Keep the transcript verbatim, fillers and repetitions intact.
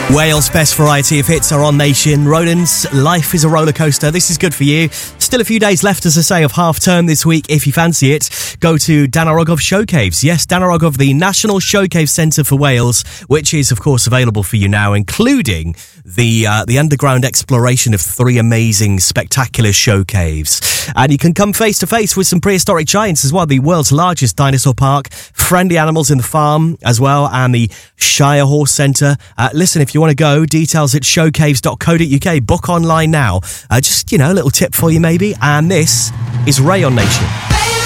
Wales' best variety of hits are on Nation. Roland's Life is a Roller Coaster. This is good for you. Still a few days left, as I say, of half term this week. If you fancy it, go to Danarogov Showcaves. Yes, Danarogov, the National Showcave Centre for Wales, which is, of course, available for you now, including the uh, the underground exploration of three amazing, spectacular show caves. And you can come face to face with some prehistoric giants as well. The world's largest dinosaur park, friendly animals in the farm as well, and the Shire Horse Centre. Uh, listen, if you want to go, details at showcaves dot co dot uk. Book online now. Uh, just, you know, a little tip for you maybe. And this is Ray on Nation.